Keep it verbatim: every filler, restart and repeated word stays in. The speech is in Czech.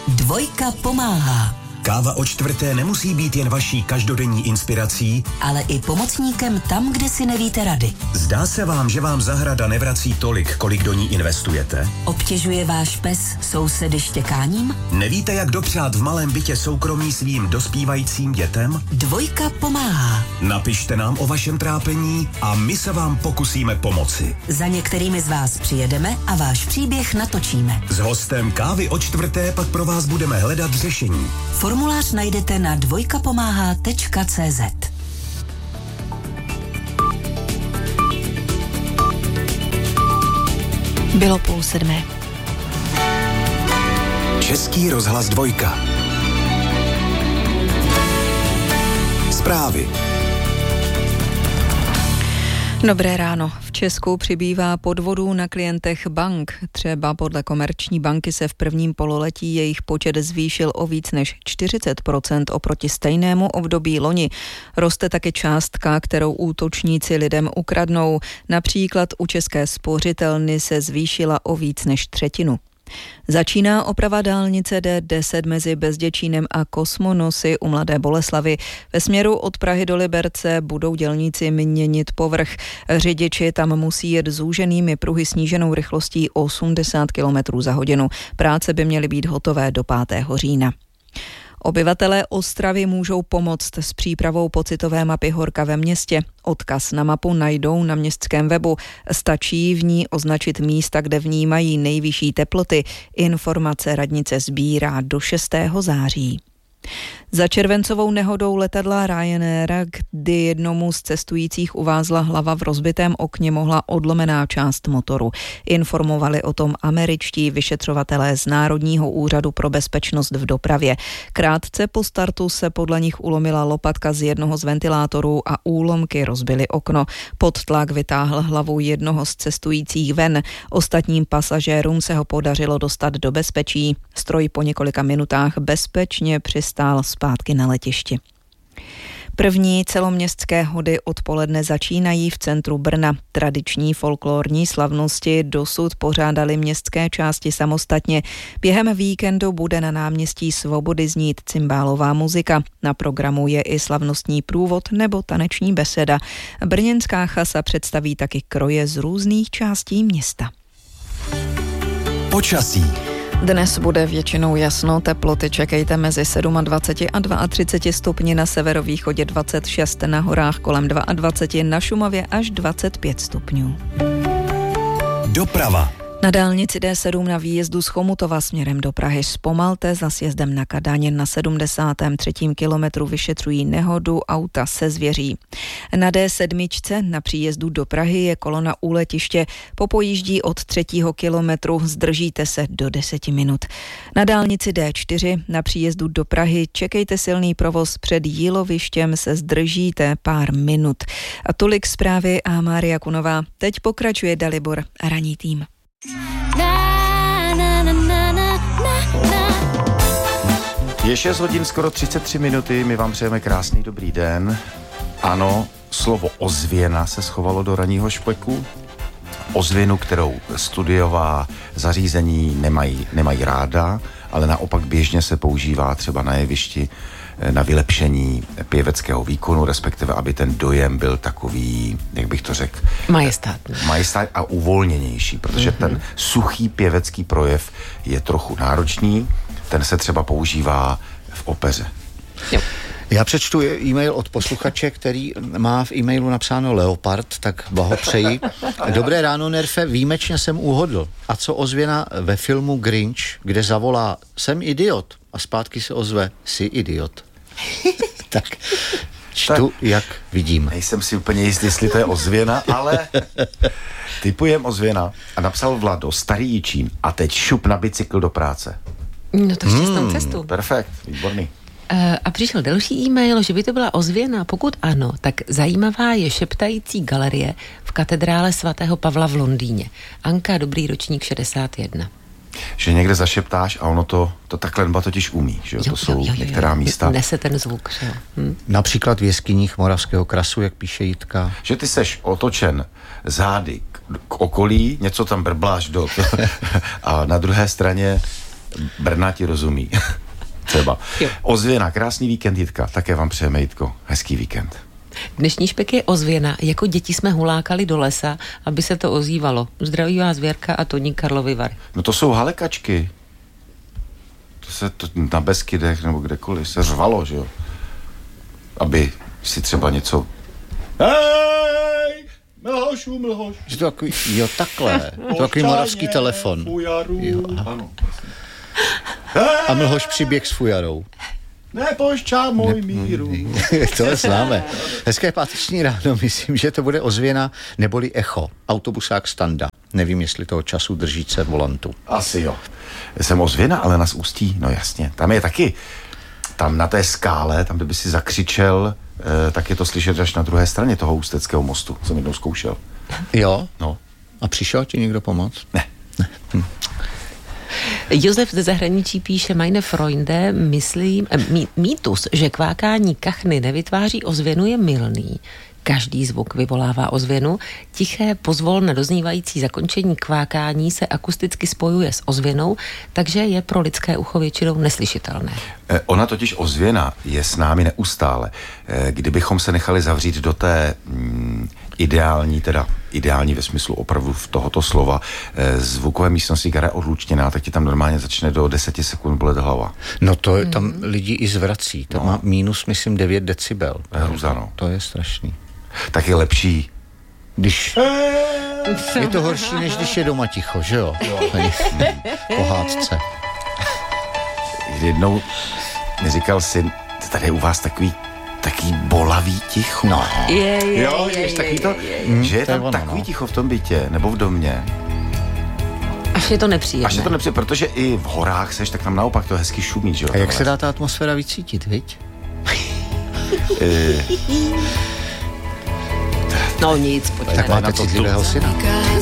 Dvojka pomáhá. Káva o čtvrté nemusí být jen vaší každodenní inspirací, ale i pomocníkem tam, kde si nevíte rady. Zdá se vám, že vám zahrada nevrací tolik, kolik do ní investujete? Obtěžuje váš pes sousedy štěkáním? Nevíte, jak dopřát v malém bytě soukromí svým dospívajícím dětem? Dvojka pomáhá. Napište nám o vašem trápení a my se vám pokusíme pomoci. Za některými z vás přijedeme a váš příběh natočíme. S hostem Kávy o čtvrté pak pro vás budeme hledat řešení. Formulář najdete na dvojkapomáhá tečka cé zet. Bylo půl sedmé. Český rozhlas dvojka. Zprávy. Dobré ráno. V Česku přibývá podvodů na klientech bank. Třeba podle Komerční banky se v prvním pololetí jejich počet zvýšil o víc než čtyřicet procent oproti stejnému období loni. Roste také částka, kterou útočníci lidem ukradnou. Například u České spořitelny se zvýšila o víc než třetinu. Začíná oprava dálnice D deset mezi Bezděčínem a Kosmonosy u Mladé Boleslavi. Ve směru od Prahy do Liberce budou dělníci měnit povrch. Řidiči tam musí jet zúženými pruhy sníženou rychlostí osmdesát kilometrů za hodinu. Práce by měly být hotové do pátého října. Obyvatelé Ostravy můžou pomoct s přípravou pocitové mapy Horka ve městě. Odkaz na mapu najdou na městském webu. Stačí v ní označit místa, kde vnímají nejvyšší teploty. Informace radnice sbírá do šestého září. Za červencovou nehodou letadla Ryanaira, kdy jednomu z cestujících uvázla hlava v rozbitém okně, mohla odlomená část motoru. Informovali o tom američtí vyšetřovatelé z Národního úřadu pro bezpečnost v dopravě. Krátce po startu se podle nich ulomila lopatka z jednoho z ventilátorů a úlomky rozbily okno. Podtlak vytáhl hlavu jednoho z cestujících ven. Ostatním pasažérům se ho podařilo dostat do bezpečí. Stroj po několika minutách bezpečně přistál zpátky na letišti. První celoměstské hody odpoledne začínají v centru Brna. Tradiční folklorní slavnosti dosud pořádaly městské části samostatně. Během víkendu bude na náměstí Svobody znít cymbálová muzika. Na programu je i slavnostní průvod nebo taneční beseda. Brněnská chasa představí taky kroje z různých částí města. Počasí. Dnes bude většinou jasno, teploty čekejte mezi dvacet sedm a třicet dva stupni, na severovýchodě dvacet šest, na horách kolem dvacet dva, na Šumavě až dvacet pět stupňů. Doprava. Na dálnici D sedm na výjezdu z Chomutova směrem do Prahy zpomalte, za sjezdem na Kadaň na sedmdesátém třetím kilometru vyšetřují nehodu auta se zvěří. Na D sedm na příjezdu do Prahy je kolona u letiště, popojíždí od třetího kilometru, zdržíte se do deseti minut. Na dálnici D čtyři na příjezdu do Prahy čekejte silný provoz, před Jílovištěm se zdržíte pár minut. A tolik zprávy a Mária Kunová. Teď pokračuje Dalibor a ranní tým. Je šest hodin, skoro třicet tři minuty, my vám přejeme krásný dobrý den. Ano, slovo ozvěna se schovalo do ranního špeku. Ozvěnu, kterou studiová zařízení nemají, nemají ráda, ale naopak běžně se používá třeba na jevišti na vylepšení pěveckého výkonu, respektive aby ten dojem byl takový, jak bych to řekl, majestátní. Majestát a uvolněnější, protože mm-hmm. ten suchý pěvecký projev je trochu náročný, ten se třeba používá v opeře. Jo. Já přečtu e-mail od posluchače, který má v e-mailu napsáno Leopard, tak blahopřeji. Dobré ráno, Nerfe, výjimečně jsem uhodl. A co ozvěna ve filmu Grinch, kde zavolá jsem idiot a zpátky se ozve jsi idiot. Tak čtu, tak, jak vidím. Nejsem si úplně jistý, jestli to je ozvěna, ale typujem ozvěna. A napsal Vlado, starý Jičín, a teď šup na bicykl do práce. No to šťastnou hmm, cestu. Perfekt, výborný. A přišel další e-mail, že by to byla ozvěna. Pokud ano, tak zajímavá je šeptající galerie v katedrále svatého Pavla v Londýně. Anka, dobrý ročník šedesát jedna. Že někde zašeptáš a ono to, to takhle neba totiž umí, že jo? Jo, to jsou jo, jo, některá jo. místa. Nese ten zvuk, že jo. Hm. Například v jeskyních Moravského krasu, jak píše Jitka. Že ty seš otočen zády k, k okolí, něco tam brbláš do a na druhé straně Brna ti rozumí. Třeba. Jo. Ozvěna, krásný víkend, Jitka. Také vám přejeme, Jitko, hezký víkend. Dnešní špek je ozvěna. Jako děti jsme hulákali do lesa, aby se to ozývalo. Zdraví vás Věrka a Toník Karlovy Vary. No to jsou halekačky. To se to na Beskydech nebo kdekoliv se řvalo, že jo? Aby si třeba něco... Hej! Mlhošu, mlhoš. Že to takový, jo, takhle. To takový moravský telefon. Fujaru. Jo, Ano. A mlhoš přiběh s fujarou. Nepošťá můj míru. To je známe. Hezké páteční ráno, myslím, že to bude ozvěna neboli echo. Autobusák Standa. Nevím, jestli toho času držíce volantu. Asi jo. Jsem ozvěna, ale nás Ústí, no jasně. Tam je taky, tam na té skále, tam kdyby si zakřičel, eh, tak je to slyšet až na druhé straně toho Ústeckého mostu. Jsem jednou zkoušel. Jo? No. A přišel ti někdo pomoct? Ne. Hm. Josef ze zahraničí píše: Meine Freunde, myslím, mý, mýtus, že kvákání kachny nevytváří ozvěnu, je mylný. Každý zvuk vyvolává ozvěnu. Tiché, pozvolna doznívající zakončení kvákání se akusticky spojuje s ozvěnou, takže je pro lidské ucho většinou neslyšitelné. Eh, ona totiž ozvěna je s námi neustále. Eh, kdybychom se nechali zavřít do té mm, ideální, teda ideální ve smyslu opravdu v tohoto slova, eh, zvukové místnosti, která je odlučněná, tak ti tam normálně začne do deseti sekund bolet hlava. No to je, tam lidi i zvrací. To No. má mínus, myslím, devět decibel. Hruza, no. To je strašný. Tak je lepší. Když... Je to horší, než když je doma ticho, že jo? Pohádce. Jednou mi říkal syn, tady je u vás takový taký bolavý ticho. No. Je, je, Jo, je, je, taky je, to, je, je. že je to je tam ono, takový no. ticho v tom bytě, nebo v domě. Až je to nepříjemné. Až je to nepřijde, protože i v horách seš, tak tam naopak to hezky šumí, že jo? A jak takhle. se dá ta atmosféra vycítit, viď? Eh, No nic, pojďme. Tak máte citlivého syna.